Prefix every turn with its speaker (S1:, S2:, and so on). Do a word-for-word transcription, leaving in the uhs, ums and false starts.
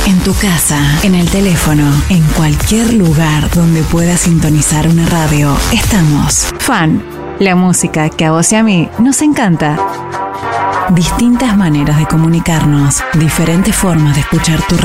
S1: En tu casa, en el teléfono, en cualquier lugar donde puedas sintonizar una radio, estamos. Fan, la música que a vos y a mí nos encanta. Distintas maneras de comunicarnos, diferentes formas de escuchar tu